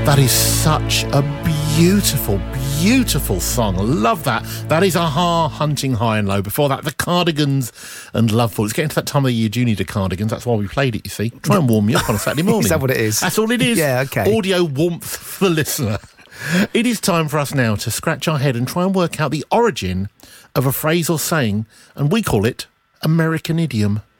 That is such a beautiful, beautiful song. Love that. That is Aha, Hunting High and Low. Before that, The Cardigans and Loveful. It's getting to that time of the year you do need a cardigans. That's why we played it, you see. Try and warm you up on a Saturday morning. Is that what it is? That's all it is. Yeah, okay. Audio warmth for the listener. It is time for us now to scratch our head and try and work out the origin of a phrase or saying, and we call it American idiom.